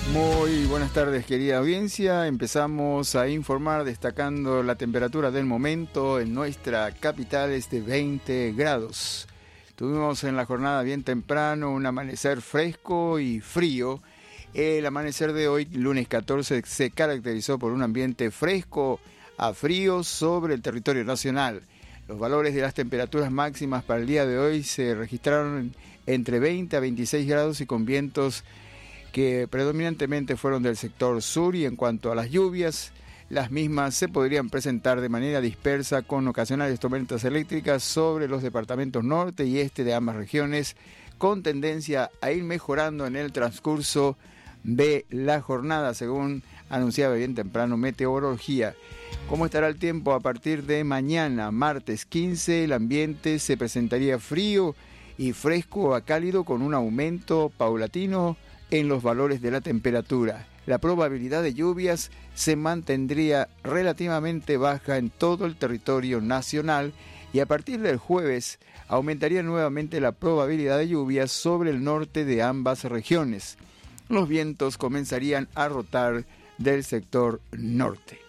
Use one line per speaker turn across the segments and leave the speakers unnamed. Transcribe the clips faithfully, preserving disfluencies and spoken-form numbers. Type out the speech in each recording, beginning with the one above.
Muy buenas tardes, querida audiencia. Empezamos a informar destacando la temperatura del momento en nuestra capital es de veinte grados. Tuvimos en la jornada bien temprano un amanecer fresco y frío. El amanecer de hoy, lunes catorce, se caracterizó por un ambiente fresco a frío sobre el territorio nacional. Los valores de las temperaturas máximas para el día de hoy se registraron entre veinte a veintiséis grados y con vientos que predominantemente fueron del sector sur, y en cuanto a las lluvias, las mismas se podrían presentar de manera dispersa con ocasionales tormentas eléctricas sobre los departamentos norte y este de ambas regiones, con tendencia a ir mejorando en el transcurso de la jornada, según anunciaba bien temprano Meteorología. ¿Cómo estará el tiempo a partir de mañana, martes quince? El ambiente se presentaría frío y fresco a cálido con un aumento paulatino en los valores de la temperatura. La probabilidad de lluvias se mantendría relativamente baja en todo el territorio nacional y a partir del jueves aumentaría nuevamente la probabilidad de lluvias sobre el norte de ambas regiones. Los vientos comenzarían a rotar del sector norte.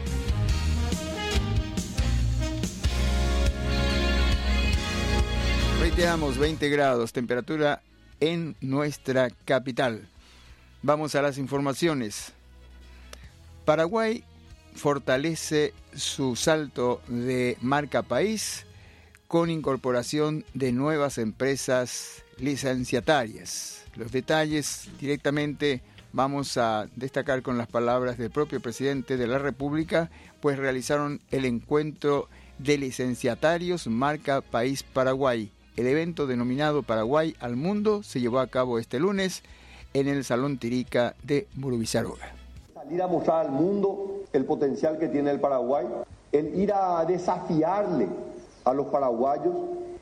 Reiteramos, veinte grados, temperatura en nuestra capital. Vamos a las informaciones. Paraguay fortalece su salto de marca país con incorporación de nuevas empresas licenciatarias. Los detalles directamente vamos a destacar con las palabras del propio presidente de la República, pues realizaron el encuentro de licenciatarios marca país Paraguay. El evento denominado Paraguay al Mundo se llevó a cabo este lunes en el Salón Tirica de Murubizaroga.
Salir a mostrar al mundo el potencial que tiene el Paraguay, el ir a desafiarle a los paraguayos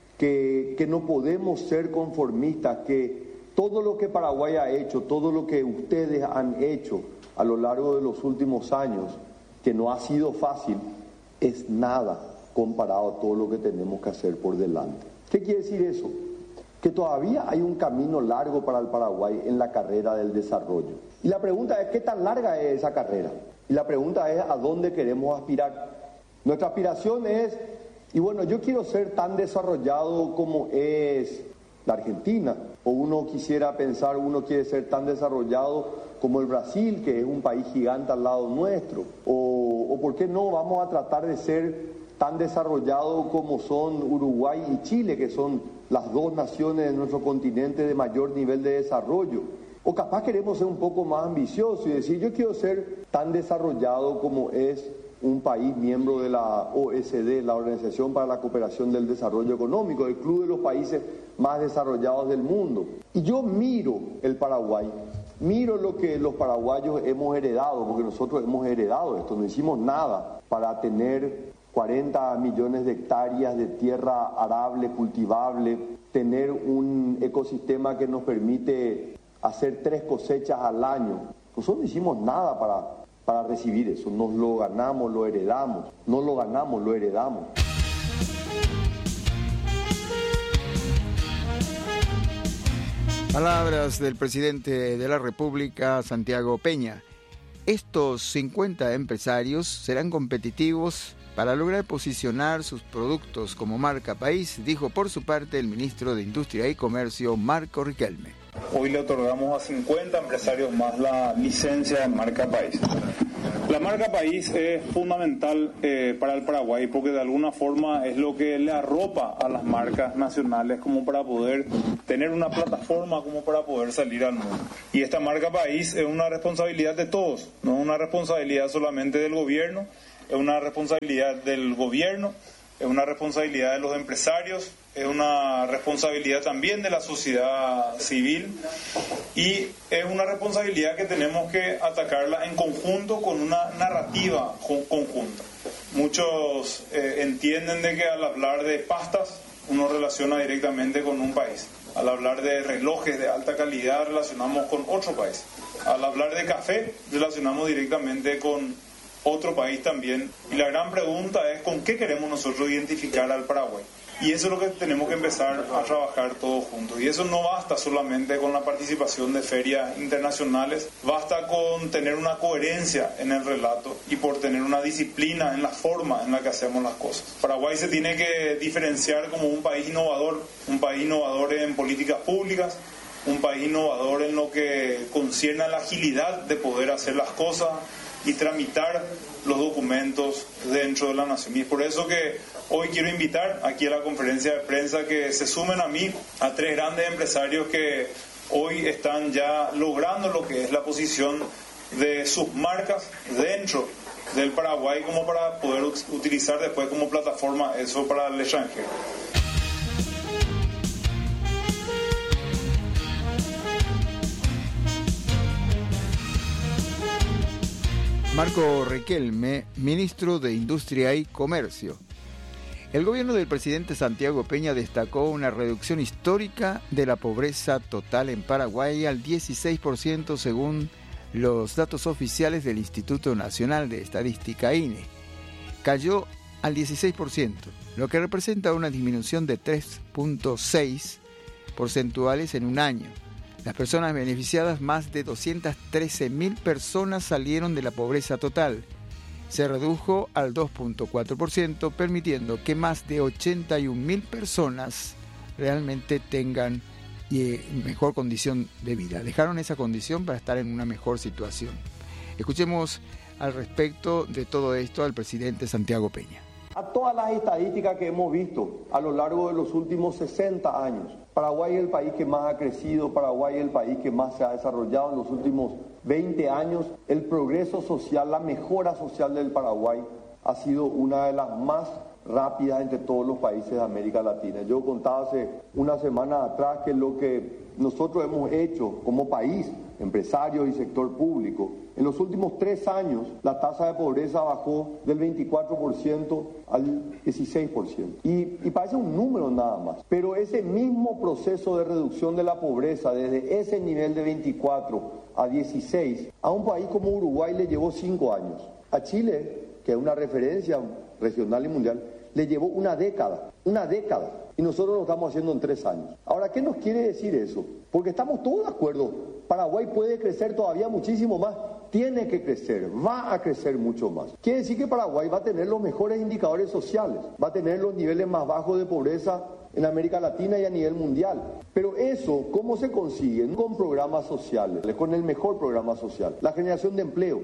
que, que no podemos ser conformistas, que todo lo que Paraguay ha hecho, todo lo que ustedes han hecho a lo largo de los últimos años, que no ha sido fácil, es nada comparado a todo lo que tenemos que hacer por delante. ¿Qué quiere decir eso? Que todavía hay un camino largo para el Paraguay en la carrera del desarrollo. Y la pregunta es, ¿qué tan larga es esa carrera? Y la pregunta es, ¿a dónde queremos aspirar? Nuestra aspiración es, y bueno, yo quiero ser tan desarrollado como es la Argentina, o uno quisiera pensar, uno quiere ser tan desarrollado como el Brasil, que es un país gigante al lado nuestro, o, o ¿por qué no vamos a tratar de ser tan desarrollado como son Uruguay y Chile, que son las dos naciones de nuestro continente de mayor nivel de desarrollo? O capaz queremos ser un poco más ambiciosos y decir, yo quiero ser tan desarrollado como es un país miembro de la O E C D, la Organización para la Cooperación del Desarrollo Económico, el club de los países más desarrollados del mundo. Y yo miro el Paraguay, miro lo que los paraguayos hemos heredado, porque nosotros hemos heredado esto, no hicimos nada para tener cuarenta millones de hectáreas de tierra arable, cultivable, tener un ecosistema que nos permite hacer tres cosechas al año. Nosotros no hicimos nada para, para recibir eso, nos lo ganamos, lo heredamos, no lo ganamos, lo heredamos.
Palabras del presidente de la República, Santiago Peña. Estos cincuenta empresarios serán competitivos para lograr posicionar sus productos como marca país, dijo por su parte el ministro de Industria y Comercio, Marco Riquelme.
Hoy le otorgamos a cincuenta empresarios más la licencia de marca país. La marca país es fundamental eh, para el Paraguay porque de alguna forma es lo que le arropa a las marcas nacionales como para poder tener una plataforma como para poder salir al mundo. Y esta marca país es una responsabilidad de todos, no es una responsabilidad solamente del gobierno, es una responsabilidad del gobierno, es una responsabilidad de los empresarios, es una responsabilidad también de la sociedad civil y es una responsabilidad que tenemos que atacarla en conjunto con una narrativa conjunta. Muchos eh, entienden de que al hablar de pastas uno relaciona directamente con un país. Al hablar de relojes de alta calidad relacionamos con otro país. Al hablar de café relacionamos directamente con otro país también. Y la gran pregunta es ¿con qué queremos nosotros identificar al Paraguay? Y eso es lo que tenemos que empezar a trabajar todos juntos. Y eso no basta solamente con la participación de ferias internacionales, basta con tener una coherencia en el relato y por tener una disciplina en la forma en la que hacemos las cosas. Paraguay se tiene que diferenciar como un país innovador, un país innovador en políticas públicas, un país innovador en lo que concierne a la agilidad de poder hacer las cosas y tramitar los documentos dentro de la nación. Y es por eso que hoy quiero invitar aquí a la conferencia de prensa que se sumen a mí, a tres grandes empresarios que hoy están ya logrando lo que es la posición de sus marcas dentro del Paraguay como para poder utilizar después como plataforma eso para el extranjero.
Marco Riquelme, ministro de Industria y Comercio. El gobierno del presidente Santiago Peña destacó una reducción histórica de la pobreza total en Paraguay al dieciséis por ciento según los datos oficiales del Instituto Nacional de Estadística I N E. Cayó al dieciséis por ciento, lo que representa una disminución de tres punto seis porcentuales en un año. Las personas beneficiadas, más de doscientas trece mil personas, salieron de la pobreza total. Se redujo al dos punto cuatro por ciento, permitiendo que más de ochenta y un mil personas realmente tengan eh, mejor condición de vida. Dejaron esa condición para estar en una mejor situación. Escuchemos al respecto de todo esto al presidente Santiago Peña.
A todas las estadísticas que hemos visto a lo largo de los últimos sesenta años, Paraguay es el país que más ha crecido, Paraguay es el país que más se ha desarrollado en los últimos veinte años. El progreso social, la mejora social del Paraguay ha sido una de las más rápidas entre todos los países de América Latina. Yo contaba hace una semana atrás que lo que nosotros hemos hecho como país, empresarios y sector público, en los últimos tres años la tasa de pobreza bajó del veinticuatro por ciento al dieciséis por ciento. Y, y parece un número nada más. Pero ese mismo proceso de reducción de la pobreza, desde ese nivel de veinticuatro a dieciséis, a un país como Uruguay le llevó cinco años. A Chile, que es una referencia regional y mundial, le llevó una década, una década. Y nosotros lo estamos haciendo en tres años. Ahora, ¿qué nos quiere decir eso? Porque estamos todos de acuerdo. Paraguay puede crecer todavía muchísimo más. Tiene que crecer, va a crecer mucho más. Quiere decir que Paraguay va a tener los mejores indicadores sociales, va a tener los niveles más bajos de pobreza en América Latina y a nivel mundial. Pero eso, ¿cómo se consigue? Con programas sociales, con el mejor programa social, la generación de empleo.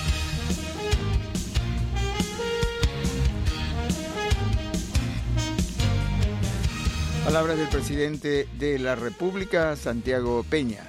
Palabras del presidente de la República, Santiago Peña.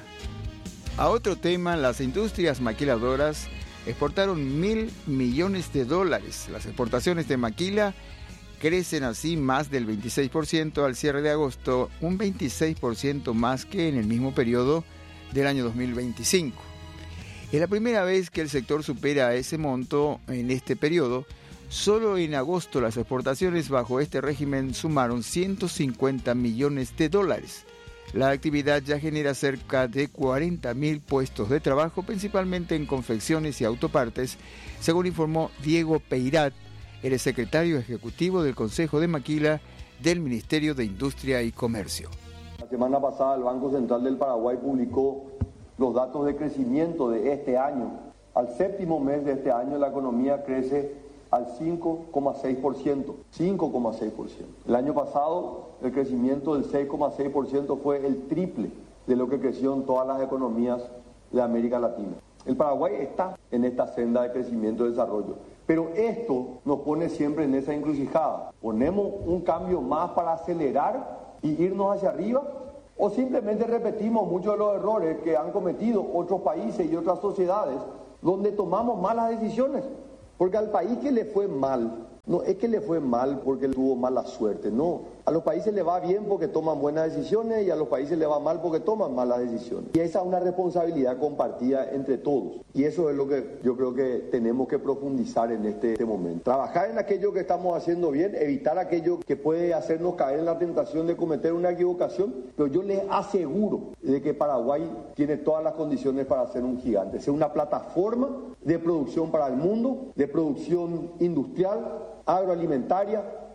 A otro tema, las industrias maquiladoras exportaron mil millones de dólares. Las exportaciones de maquila crecen así más del veintiséis por ciento al cierre de agosto, un veintiséis por ciento más que en el mismo periodo del año dos mil veinticinco. Es la primera vez que el sector supera ese monto en este periodo. Solo en agosto las exportaciones bajo este régimen sumaron ciento cincuenta millones de dólares. La actividad ya genera cerca de cuarenta mil puestos de trabajo, principalmente en confecciones y autopartes, según informó Diego Peirat, el secretario ejecutivo del Consejo de Maquila del Ministerio de Industria y Comercio.
La semana pasada el Banco Central del Paraguay publicó los datos de crecimiento de este año. Al séptimo mes de este año la economía crece al cinco coma seis por ciento, cinco coma seis por ciento. El año pasado el crecimiento del seis coma seis por ciento fue el triple de lo que creció en todas las economías de América Latina. El Paraguay está en esta senda de crecimiento y desarrollo, pero esto nos pone siempre en esa encrucijada. ¿Ponemos un cambio más para acelerar y irnos hacia arriba? ¿O simplemente repetimos muchos de los errores que han cometido otros países y otras sociedades donde tomamos malas decisiones? Porque al país que le fue mal, no es que le fue mal porque tuvo mala suerte, no. A los países le va bien porque toman buenas decisiones y a los países le va mal porque toman malas decisiones. Y esa es una responsabilidad compartida entre todos. Y eso es lo que yo creo que tenemos que profundizar en este, este momento. Trabajar en aquello que estamos haciendo bien, evitar aquello que puede hacernos caer en la tentación de cometer una equivocación. Pero yo les aseguro de que Paraguay tiene todas las condiciones para ser un gigante, ser una plataforma de producción para el mundo, de producción industrial, agroalimentaria,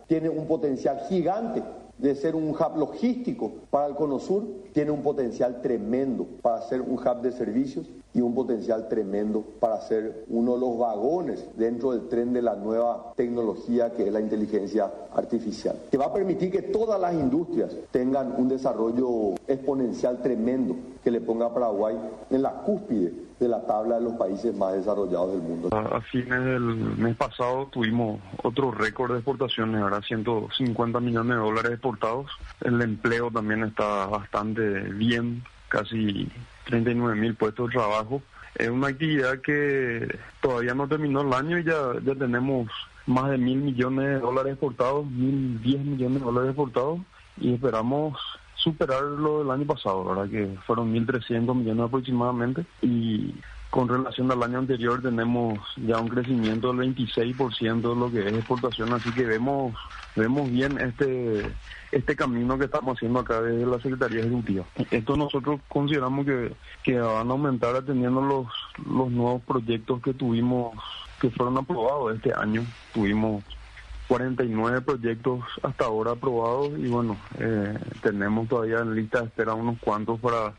tiene un potencial gigante de ser un hub logístico para el Cono Sur, tiene un potencial tremendo para ser un hub de servicios y un potencial tremendo para ser uno de los vagones dentro del tren de la nueva tecnología que es la inteligencia artificial, que va a permitir que todas las industrias tengan un desarrollo exponencial tremendo que le ponga a Paraguay en la cúspide de la tabla de los países más desarrollados del mundo.
A fines del mes pasado tuvimos otro récord de exportaciones, ahora ciento cincuenta millones de dólares exportados. El empleo también está bastante bien, casi treinta y nueve mil puestos de trabajo. Es una actividad que todavía no terminó el año y ya, ya tenemos más de mil millones de dólares exportados, mil diez millones de dólares exportados, y esperamos superar lo del año pasado, ¿verdad? Que fueron mil trescientos millones aproximadamente, y con relación al año anterior tenemos ya un crecimiento del veintiséis por ciento de lo que es exportación, así que vemos vemos bien este este camino que estamos haciendo acá desde la Secretaría Ejecutiva. Esto nosotros consideramos que, que van a aumentar atendiendo los, los nuevos proyectos que tuvimos, que fueron aprobados este año. Tuvimos cuarenta y nueve proyectos hasta ahora aprobados y bueno, eh, tenemos todavía en lista de espera unos cuantos para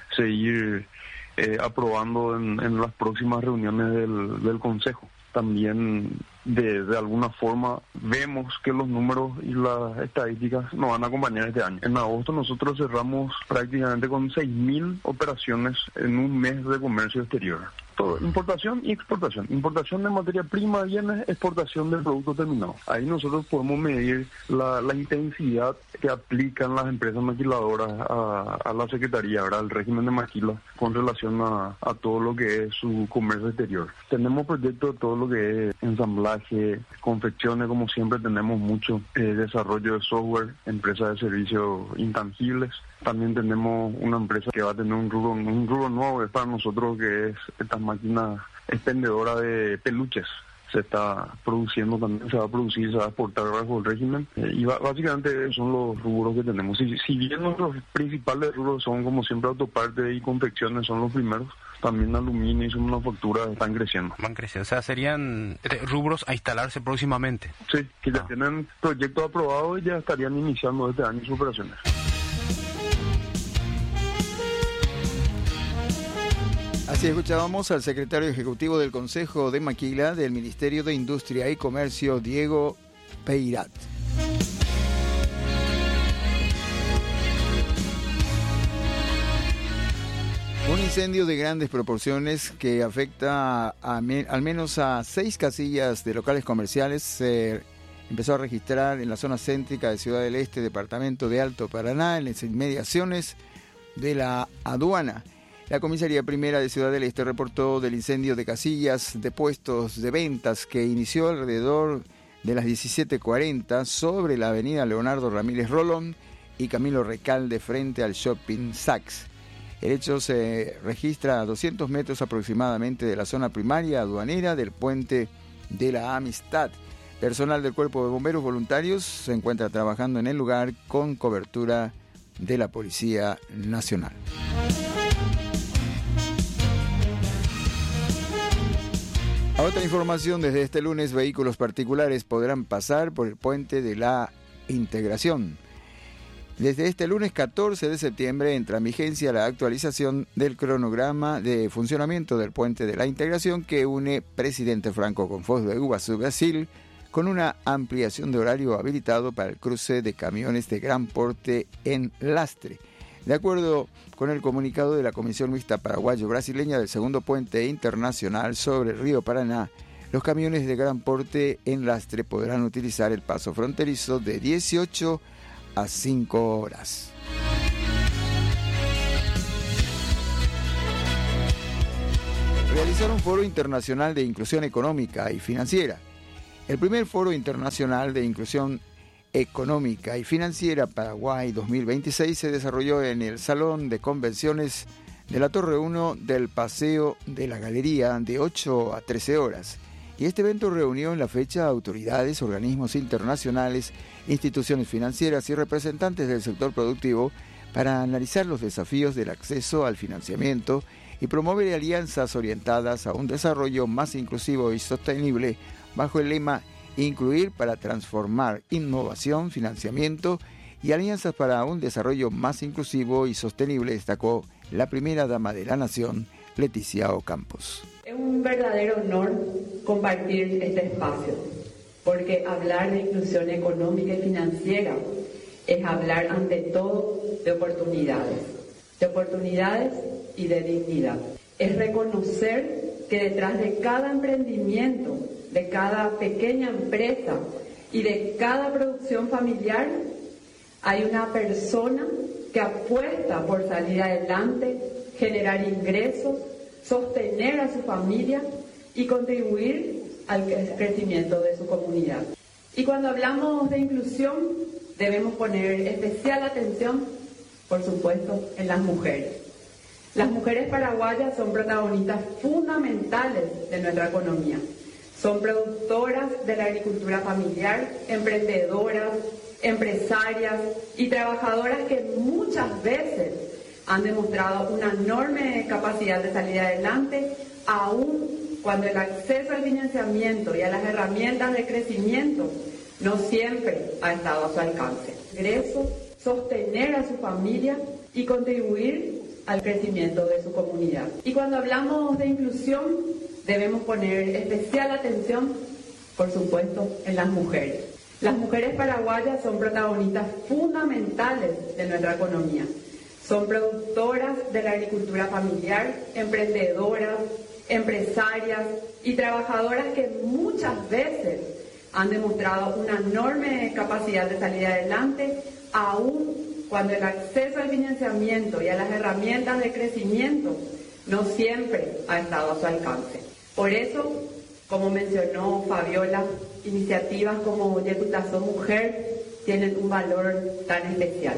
seguir eh, aprobando en, en las próximas reuniones del, del Consejo. También de, de alguna forma vemos que los números y las estadísticas nos van a acompañar este año. En agosto nosotros cerramos prácticamente con seis mil operaciones en un mes de comercio exterior. Todo, importación y exportación. Importación de materia prima, bienes, exportación del producto terminado. Ahí nosotros podemos medir la, la intensidad que aplican las empresas maquiladoras a, a la Secretaría, ¿verdad? Al régimen de maquila con relación a, a todo lo que es su comercio exterior. Tenemos proyectos de todo lo que es ensamblaje, confecciones, como siempre tenemos mucho eh, desarrollo de software, empresas de servicios intangibles. También tenemos una empresa que va a tener un rubro, un rubro nuevo, es para nosotros, que es esta máquina expendedora de peluches. Se está produciendo también, se va a producir, se va a exportar bajo el régimen. Eh, y va, básicamente son los rubros que tenemos. Si, si bien nuestros principales rubros son, como siempre, autoparte y confecciones, son los primeros, también aluminio y su manufactura están creciendo.
Van creciendo, o sea, serían rubros a instalarse próximamente.
Sí, que ya
ah.
tienen proyectos aprobados y ya estarían iniciando este año sus operaciones.
Así escuchábamos al secretario ejecutivo del Consejo de Maquila del Ministerio de Industria y Comercio, Diego Peirat. Un incendio de grandes proporciones que afecta a, a, al menos a seis casillas de locales comerciales se eh, empezó a registrar en la zona céntrica de Ciudad del Este, departamento de Alto Paraná, en las inmediaciones de la aduana. La Comisaría Primera de Ciudad del Este reportó del incendio de casillas de puestos de ventas que inició alrededor de las diecisiete cuarenta sobre la avenida Leonardo Ramírez Rolón y Camilo Recalde frente al Shopping Saks. El hecho se registra a doscientos metros aproximadamente de la zona primaria aduanera del puente de la Amistad. Personal del Cuerpo de Bomberos Voluntarios se encuentra trabajando en el lugar con cobertura de la Policía Nacional. A otra información, desde este lunes vehículos particulares podrán pasar por el puente de la Integración. Desde este lunes catorce de septiembre entra en vigencia la actualización del cronograma de funcionamiento del puente de la Integración que une Presidente Franco con Foz do Iguazú, Brasil, con una ampliación de horario habilitado para el cruce de camiones de gran porte en lastre. De acuerdo con el comunicado de la Comisión Mixta Paraguayo-Brasileña del segundo puente internacional sobre el río Paraná, los camiones de gran porte en lastre podrán utilizar el paso fronterizo de dieciocho a cinco horas. Realizar un foro internacional de inclusión económica y financiera. El primer foro internacional de inclusión económica y financiera Paraguay dos mil veintiséis se desarrolló en el Salón de Convenciones de la Torre uno del Paseo de la Galería de ocho a trece horas. Y este evento reunió en la fecha autoridades, organismos internacionales, instituciones financieras y representantes del sector productivo para analizar los desafíos del acceso al financiamiento y promover alianzas orientadas a un desarrollo más inclusivo y sostenible bajo el lema incluir para transformar innovación, financiamiento y alianzas para un desarrollo más inclusivo y sostenible, destacó la primera dama de la Nación, Leticia Ocampos.
Es un verdadero honor compartir este espacio, porque hablar de inclusión económica y financiera es hablar ante todo de oportunidades, de oportunidades y de dignidad. Es reconocer que detrás de cada emprendimiento, de cada pequeña empresa y de cada producción familiar hay una persona que apuesta por salir adelante, generar ingresos, sostener a su familia y contribuir al crecimiento de su comunidad. Y cuando hablamos de inclusión, debemos poner especial atención, por supuesto, en las mujeres. Las mujeres paraguayas son protagonistas fundamentales de nuestra economía. Son productoras de la agricultura familiar, emprendedoras, empresarias y trabajadoras que muchas veces han demostrado una enorme capacidad de salir adelante, aun cuando el acceso al financiamiento y a las herramientas de crecimiento no siempre ha estado a su alcance. Ingresos, sostener a su familia y contribuir al crecimiento de su comunidad. Y cuando hablamos de inclusión, debemos poner especial atención, por supuesto, en las mujeres. Las mujeres paraguayas son protagonistas fundamentales de nuestra economía. Son productoras de la agricultura familiar, emprendedoras, empresarias y trabajadoras que muchas veces han demostrado una enorme capacidad de salir adelante, aun cuando el acceso al financiamiento y a las herramientas de crecimiento no siempre ha estado a su alcance. Por eso, como mencionó Fabiola, iniciativas como Yeputazo Mujer tienen un valor tan especial.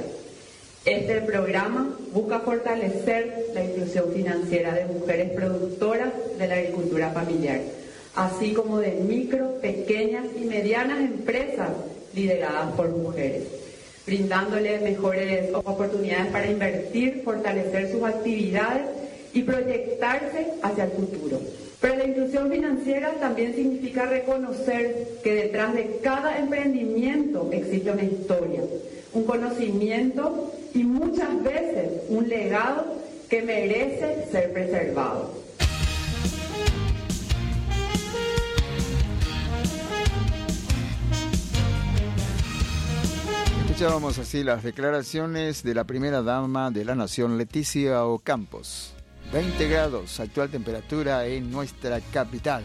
Este programa busca fortalecer la inclusión financiera de mujeres productoras de la agricultura familiar, así como de micro, pequeñas y medianas empresas lideradas por mujeres, brindándoles mejores oportunidades para invertir, fortalecer sus actividades y proyectarse hacia el futuro. Pero la inclusión financiera también significa reconocer que detrás de cada emprendimiento existe una historia, un conocimiento y muchas veces un legado que merece ser preservado.
Escuchábamos así las declaraciones de la primera dama de la Nación, Leticia Ocampos. veinte grados, actual temperatura en nuestra capital.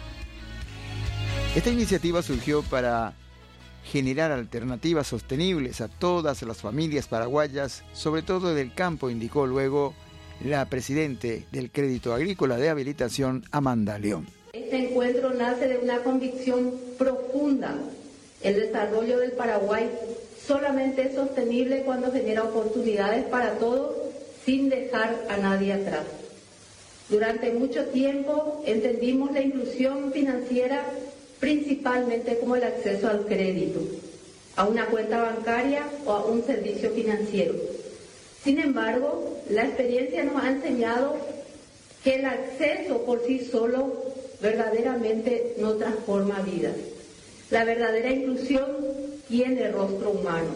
Esta iniciativa surgió para generar alternativas sostenibles a todas las familias paraguayas, sobre todo del campo, indicó luego la presidente del Crédito Agrícola de Habilitación, Amanda León.
Este encuentro nace de una convicción profunda. El desarrollo del Paraguay solamente es sostenible cuando genera oportunidades para todos, sin dejar a nadie atrás. Durante mucho tiempo entendimos la inclusión financiera principalmente como el acceso al crédito, a una cuenta bancaria o a un servicio financiero. Sin embargo, la experiencia nos ha enseñado que el acceso por sí solo verdaderamente no transforma vidas. La verdadera inclusión tiene rostro humano.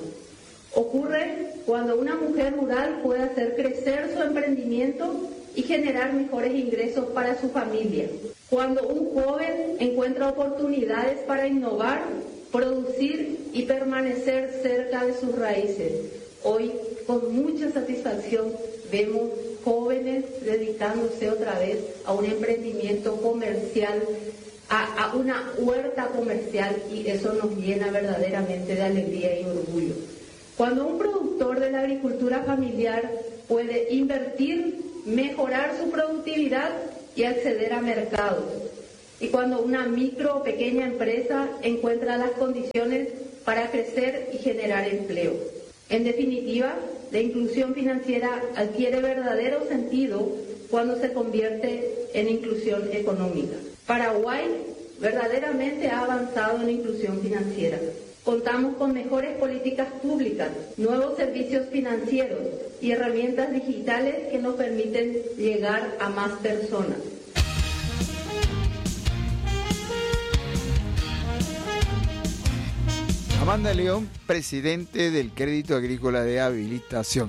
Ocurre cuando una mujer rural puede hacer crecer su emprendimiento y generar mejores ingresos para su familia. Cuando un joven encuentra oportunidades para innovar, producir y permanecer cerca de sus raíces. Hoy, con mucha satisfacción, vemos jóvenes dedicándose otra vez a un emprendimiento comercial, a, a una huerta comercial, y eso nos llena verdaderamente de alegría y orgullo. Cuando un productor de la agricultura familiar puede invertir, mejorar su productividad y acceder a mercados, y cuando una micro o pequeña empresa encuentra las condiciones para crecer y generar empleo. En definitiva, la inclusión financiera adquiere verdadero sentido cuando se convierte en inclusión económica. Paraguay verdaderamente ha avanzado en inclusión financiera. Contamos con mejores políticas públicas, nuevos servicios financieros y herramientas digitales que nos permiten llegar a más personas.
Amanda León, presidente del Crédito Agrícola de Habilitación.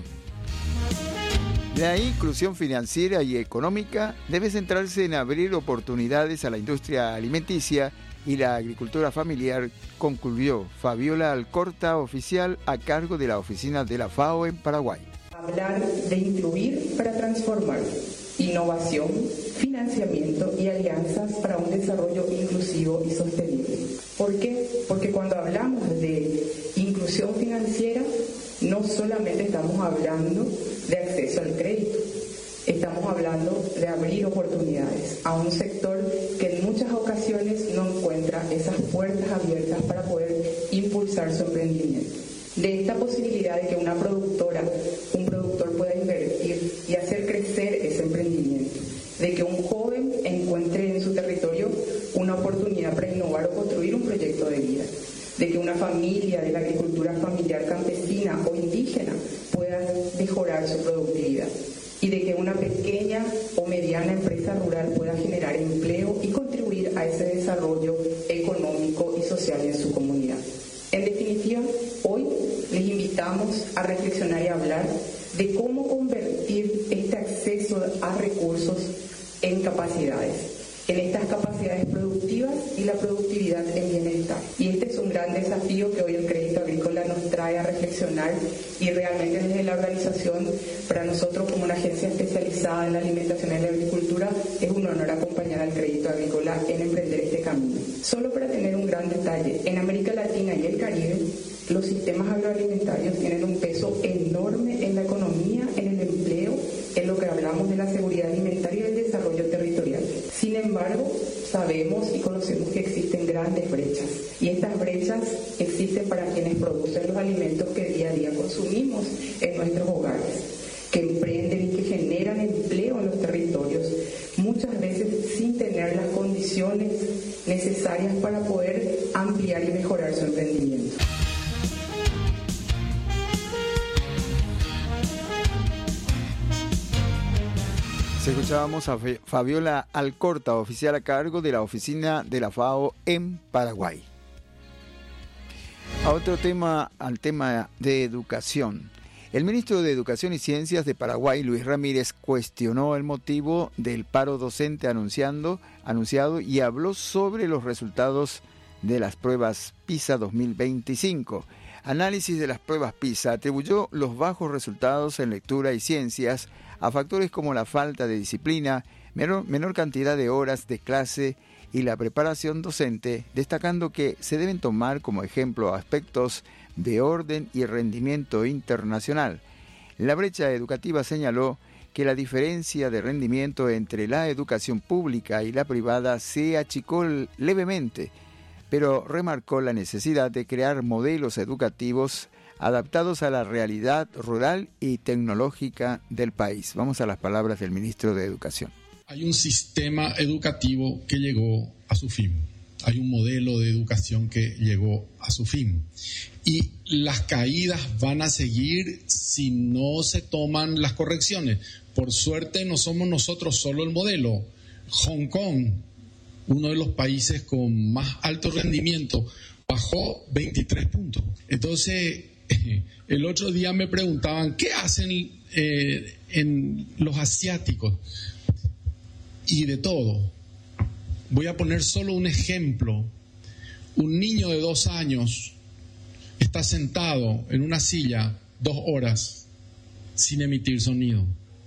La inclusión financiera y económica debe centrarse en abrir oportunidades a la industria alimenticia y la agricultura familiar, concluyó Fabiola Alcorta, oficial a cargo de la oficina de la FAO en Paraguay.
Hablar de incluir para transformar, innovación, financiamiento y alianzas para un desarrollo inclusivo y sostenible. ¿Por qué? Porque cuando hablamos de inclusión financiera, no solamente estamos hablando de acceso al crédito, estamos hablando de abrir oportunidades a un sector que en muchas ocasiones no encuentra esas puertas abiertas para poder impulsar su emprendimiento. De esta posibilidad de que una productora, un productor pueda invertir y hacer crecer ese emprendimiento, de que un joven encuentre en su territorio una oportunidad para innovar o construir un proyecto de vida, de que una familia de la agricultura familiar campesina o indígena pueda mejorar su productividad y de que una pequeña o mediana empresa rural pueda generar empleo y contribuir a ese desarrollo económico y social en su comunidad. En definitiva, hoy les invitamos a reflexionar y hablar de cómo convertir este acceso a recursos en capacidades, en estas capacidades productivas y la productividad en bienestar. Y este es un gran desafío que hoy el Crédito Agrícola nos trae a reflexionar, y realmente desde la organización, para nosotros como una agencia especializada en la alimentación y la agricultura, es un honor acompañar al Crédito Agrícola en emprender este camino. Solo para tener un gran detalle, en América Latina y el Caribe, los sistemas agroalimentarios tienen un peso enorme en la economía, en el empleo, en lo que hablamos de la seguridad alimentaria y el desarrollo territorial. Sin embargo, sabemos y conocemos que existen grandes brechas, y estas brechas existen para quienes producen los alimentos que día a día consumimos en nuestros hogares, que emprenden y que generan empleo en los territorios, muchas veces sin tener las condiciones necesarias para poder ampliar y mejorar su emprendimiento.
Escuchábamos a Fabiola Alcorta, oficial a cargo de la oficina de la FAO en Paraguay. A otro tema, al tema de educación. El ministro de Educación y Ciencias de Paraguay, Luis Ramírez, cuestionó el motivo del paro docente anunciando, anunciado y habló sobre los resultados de las pruebas PISA dos mil veinticinco. Análisis de las pruebas PISA atribuyó los bajos resultados en lectura y ciencias a factores como la falta de disciplina, menor, menor cantidad de horas de clase y la preparación docente, destacando que se deben tomar como ejemplo aspectos de orden y rendimiento internacional. La brecha educativa señaló que la diferencia de rendimiento entre la educación pública y la privada se achicó levemente, pero remarcó la necesidad de crear modelos educativos adaptados a la realidad rural y tecnológica del país. Vamos a las palabras del ministro de Educación.
Hay un sistema educativo que llegó a su fin. Hay un modelo de educación que llegó a su fin. Y las caídas van a seguir si no se toman las correcciones. Por suerte no somos nosotros solo el modelo. Hong Kong, uno de los países con más alto rendimiento, bajó veintitrés puntos. Entonces, el otro día me preguntaban, ¿qué hacen eh, en los asiáticos? Y de todo. Voy a poner solo un ejemplo. Un niño de dos años está sentado en una silla dos horas sin emitir sonido.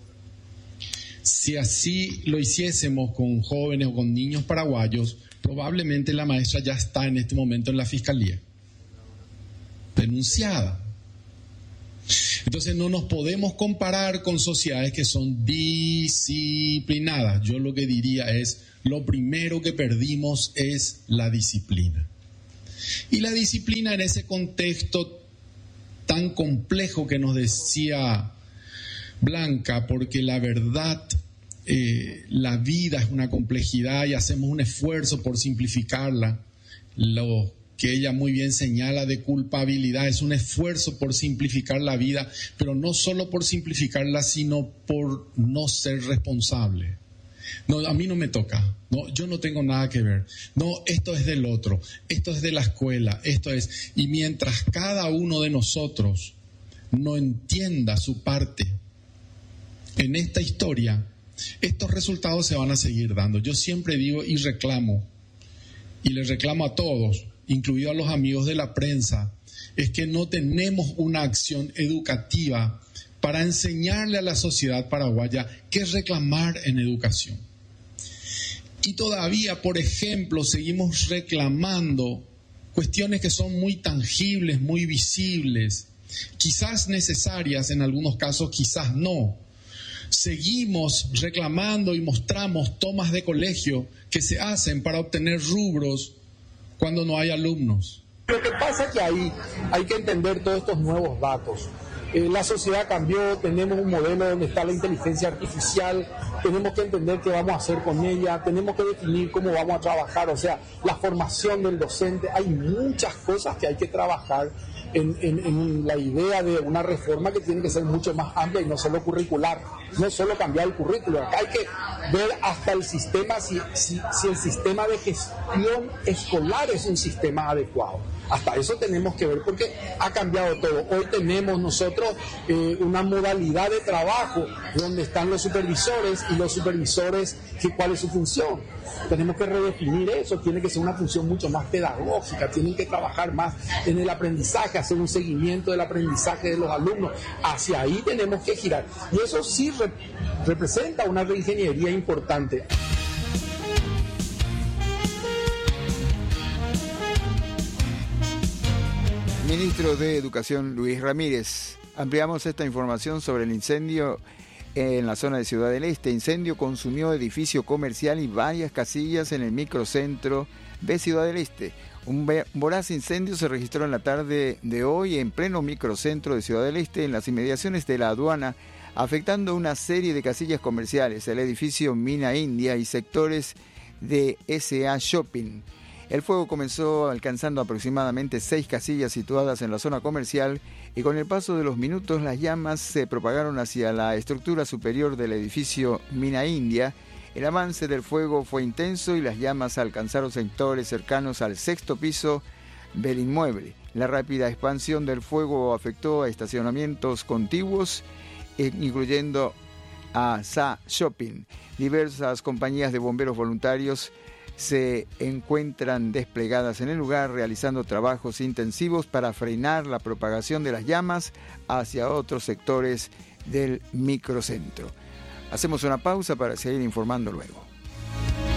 Si así lo hiciésemos con jóvenes o con niños paraguayos, probablemente la maestra ya está en este momento en la fiscalía, denunciada. Entonces no nos podemos comparar con sociedades que son disciplinadas. Yo lo que diría es, lo primero que perdimos es la disciplina. Y la disciplina en ese contexto tan complejo que nos decía Blanca, porque la verdad, eh, la vida es una complejidad y hacemos un esfuerzo por simplificarla. Lo que ella muy bien señala de culpabilidad es un esfuerzo por simplificar la vida, pero no solo por simplificarla, sino por no ser responsable. No, a mí no me toca. No, yo no tengo nada que ver. No, esto es del otro. Esto es de la escuela. Esto es. Y mientras cada uno de nosotros no entienda su parte en esta historia, estos resultados se van a seguir dando. Yo siempre digo y reclamo, y les reclamo a todos, incluido a los amigos de la prensa, es que no tenemos una acción educativa para enseñarle a la sociedad paraguaya qué reclamar en educación. Y todavía, por ejemplo, seguimos reclamando cuestiones que son muy tangibles, muy visibles, quizás necesarias en algunos casos, quizás no. Seguimos reclamando y mostramos tomas de colegio que se hacen para obtener rubros cuando no hay alumnos.
Lo que pasa es que ahí hay que entender todos estos nuevos datos. Eh, la sociedad cambió, tenemos un modelo donde está la inteligencia artificial, tenemos que entender qué vamos a hacer con ella, tenemos que definir cómo vamos a trabajar, o sea, la formación del docente, hay muchas cosas que hay que trabajar en, en, en la idea de una reforma que tiene que ser mucho más amplia y no solo curricular, no solo cambiar el currículo, acá hay que ver hasta el sistema, si, si, si el sistema de gestión escolar es un sistema adecuado. Hasta eso tenemos que ver porque ha cambiado todo. Hoy tenemos nosotros eh, una modalidad de trabajo donde están los supervisores y los supervisores, que, ¿cuál es su función? Tenemos que redefinir eso, tiene que ser una función mucho más pedagógica, tienen que trabajar más en el aprendizaje, hacer un seguimiento del aprendizaje de los alumnos. Hacia ahí tenemos que girar. Y eso sí re- representa una reingeniería importante.
Ministro de Educación Luis Ramírez. Ampliamos esta información sobre el incendio en la zona de Ciudad del Este. Incendio consumió edificio comercial y varias casillas en el microcentro de Ciudad del Este. Un voraz incendio se registró en la tarde de hoy en pleno microcentro de Ciudad del Este, en las inmediaciones de la aduana, afectando una serie de casillas comerciales, el edificio Mina India y sectores de S A Shopping. El fuego comenzó alcanzando aproximadamente seis casillas situadas en la zona comercial y con el paso de los minutos las llamas se propagaron hacia la estructura superior del edificio Mina India. El avance del fuego fue intenso y las llamas alcanzaron sectores cercanos al sexto piso del inmueble. La rápida expansión del fuego afectó a estacionamientos contiguos, incluyendo a S A Shopping. Diversas compañías de bomberos voluntarios se encuentran desplegadas en el lugar realizando trabajos intensivos para frenar la propagación de las llamas hacia otros sectores del microcentro. Hacemos una pausa para seguir informando luego.